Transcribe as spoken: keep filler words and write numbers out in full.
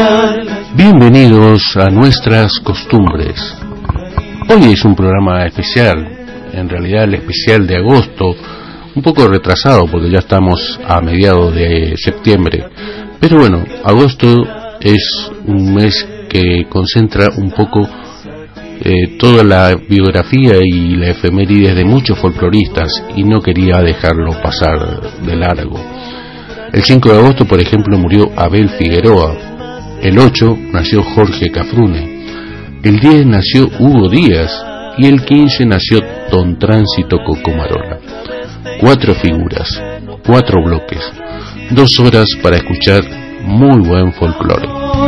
Bienvenidos a Nuestras Costumbres. Hoy es un programa especial, en realidad el especial de agosto, un poco retrasado porque ya estamos a mediados de septiembre, pero bueno, agosto es un mes que concentra un poco eh, toda la biografía y la efemérides de muchos folcloristas y no quería dejarlo pasar de largo. El cinco de agosto, por ejemplo, murió Abel Figueroa. El ocho nació Jorge Cafrune. El diez nació Hugo Díaz y el quince nació Don Tránsito Cocomarola. Cuatro figuras, cuatro bloques, dos horas para escuchar muy buen folclore.